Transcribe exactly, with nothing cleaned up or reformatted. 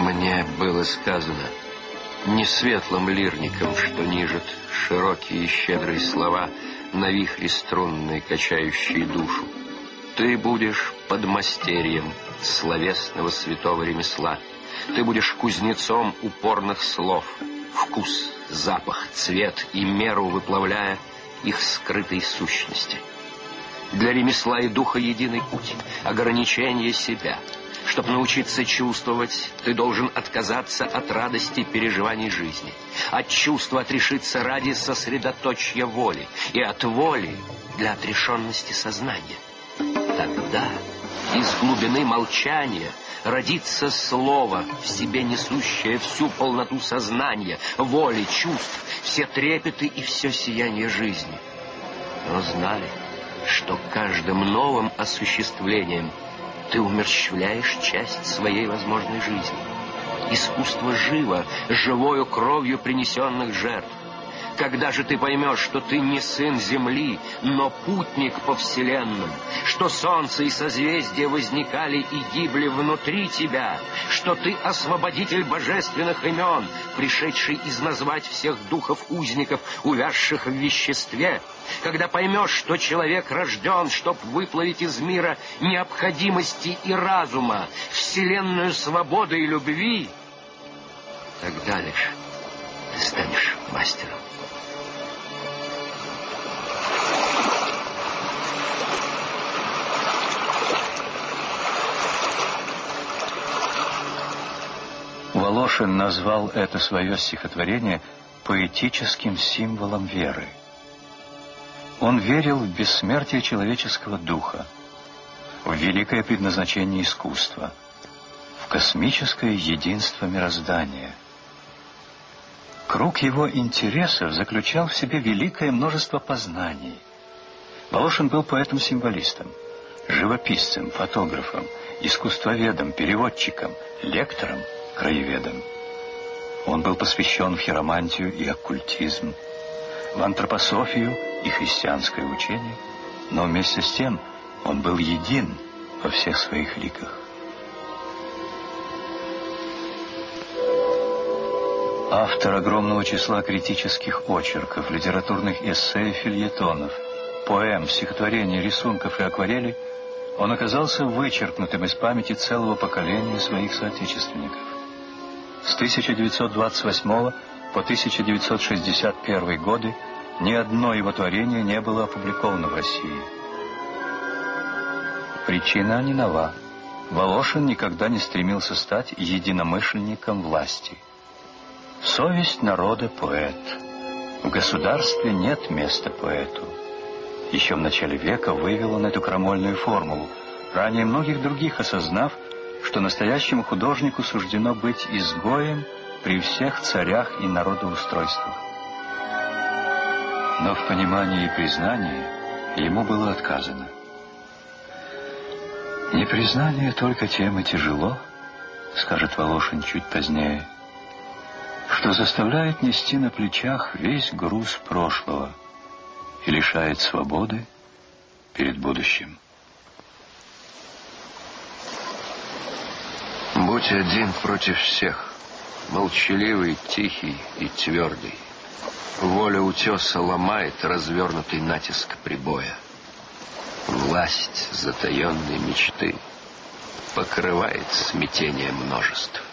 Мне было сказано не светлым лирником, что нижет широкие и щедрые слова на вихре струнной, качающие душу. Ты будешь подмастерьем словесного святого ремесла. Ты будешь кузнецом упорных слов, вкус, запах, цвет и меру выплавляя их скрытой сущности. Для ремесла и духа единый путь — ограничение себя. Чтобы научиться чувствовать, ты должен отказаться от радости переживаний жизни. От чувства отрешиться ради сосредоточия воли. И от воли для отрешенности сознания. Тогда из глубины молчания родится слово, в себе несущее всю полноту сознания, воли, чувств, все трепеты и все сияние жизни. Но знали, что каждым новым осуществлением ты умерщвляешь часть своей возможной жизни. Искусство живо, живою кровью принесенных жертв. Когда же ты поймешь, что ты не сын земли, но путник по вселенным, что солнце и созвездия возникали и гибли внутри тебя, что ты освободитель божественных имен, пришедший изназвать всех духов-узников, увязших в веществе, когда поймешь, что человек рожден, чтоб выплавить из мира необходимости и разума, вселенную свободы и любви, тогда лишь ты станешь мастером. Волошин назвал это свое стихотворение поэтическим символом веры. Он верил в бессмертие человеческого духа, в великое предназначение искусства, в космическое единство мироздания. Круг его интересов заключал в себе великое множество познаний. Волошин был поэтом-символистом, живописцем, фотографом, искусствоведом, переводчиком, лектором, краеведом. Он был посвящен в хиромантию и оккультизм, в антропософию и христианское учение, но вместе с тем он был един во всех своих ликах. Автор огромного числа критических очерков, литературных эссе и фельетонов, поэм, стихотворений, рисунков и акварелей, он оказался вычеркнутым из памяти целого поколения своих соотечественников. С тысяча девятьсот двадцать восьмого по тысяча девятьсот шестьдесят первый годы ни одно его творение не было опубликовано в России. Причина не нова. Волошин никогда не стремился стать единомышленником власти. Совесть народа — поэт. В государстве нет места поэту. Еще в начале века вывел он эту крамольную формулу, ранее многих других осознав, что настоящему художнику суждено быть изгоем при всех царях и народоустройствах. Но в понимании и признании ему было отказано. «Непризнание только тем и тяжело, — скажет Волошин чуть позднее, — что заставляет нести на плечах весь груз прошлого и лишает свободы перед будущим». Будь один против всех, молчаливый, тихий и твердый. Воля утеса ломает развернутый натиск прибоя. Власть затаенной мечты покрывает смятение множеств.